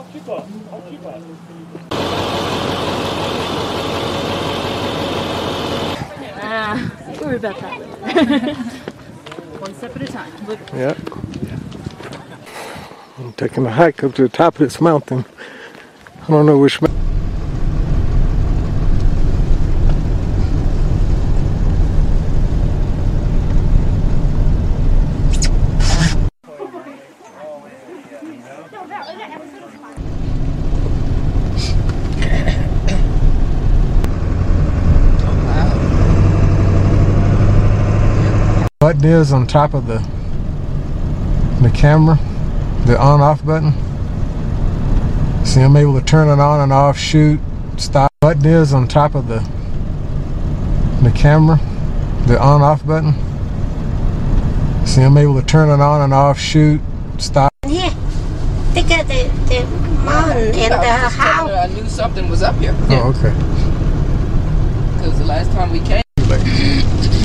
Don't worry about that later. One step at a time. Look. Yep. I'm taking a hike up to the top of this mountain. I don't know which mountain. Button is on top of the camera, the on-off button. See, I'm able to turn it on and off, shoot, stop. Button is on top of the camera, the on-off button. See, I'm able to turn it on and off, shoot, stop. Yeah, look at the mountain and the house. I knew something was up here. Oh, okay. Because the last time we came.